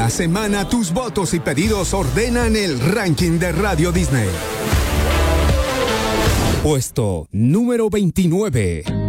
Cada semana tus votos y pedidos ordenan el ranking de Radio Disney. Puesto número 29.